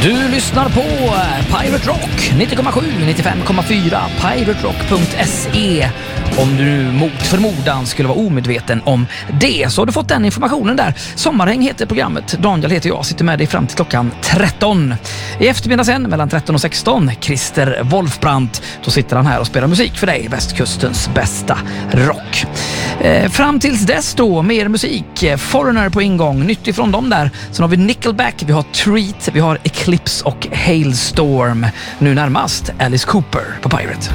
Du lyssnar på Pirate Rock 90,7, 95,4, piraterock.se. Om du nu mot förmodan skulle vara omedveten om det, så har du fått den informationen där. Sommarhäng heter programmet. Daniel heter jag, sitter med dig fram till klockan 13. I eftermiddag sen mellan 13 och 16, Christer Wolfbrandt. Då sitter han här och spelar musik för dig, västkustens bästa rock. Fram tills dess då, mer musik. Foreigner på ingång, nytt ifrån dem där. Sen har vi Nickelback, vi har Treat, vi har Eclipse och Hailstorm. Nu närmast Alice Cooper på Pirate.